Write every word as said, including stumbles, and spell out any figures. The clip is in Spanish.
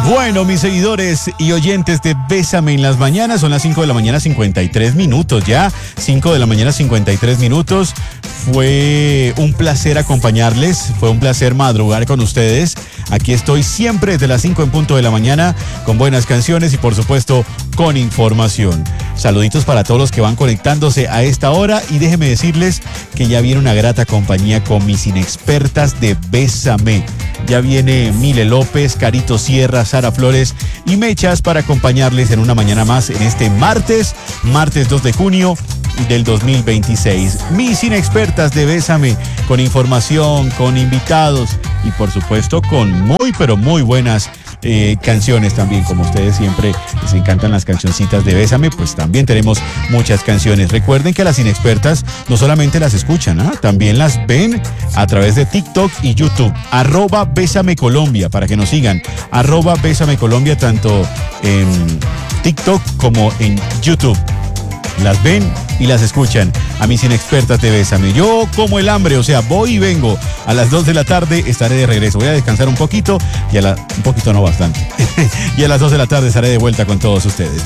Bueno, mis seguidores y oyentes de Bésame en las mañanas, son las cinco de la mañana, cincuenta y tres minutos ya, cinco de la mañana, cincuenta y tres minutos. Fue un placer acompañarles, fue un placer madrugar con ustedes. Aquí estoy siempre desde las cinco en punto de la mañana con buenas canciones y por supuesto con información. Saluditos para todos los que van conectándose a esta hora y déjenme decirles que ya viene una grata compañía con mis inexpertas de Bésame. Ya viene Mile López, Carito Sierra, Sara Flores y Mechas para acompañarles en una mañana más en este martes, martes dos de junio del dos mil veintiséis. Mis inexpertas de Bésame, con información, con invitados y por supuesto con muy pero muy buenas eh, canciones también. Como ustedes siempre les encantan las cancioncitas de Bésame, pues también tenemos muchas canciones. Recuerden que las inexpertas no solamente las escuchan, ¿eh? También las ven a través de TikTok y YouTube. Arroba Bésame Colombia, para que nos sigan. Arroba Bésame Colombia, tanto en TikTok como en YouTube. Las ven y las escuchan a mis inexpertas de Bésame. Yo como el hambre, o sea, voy y vengo. A las dos de la tarde estaré de regreso. Voy a descansar un poquito y a la... un poquito no bastante. Y a las dos de la tarde estaré de vuelta con todos ustedes.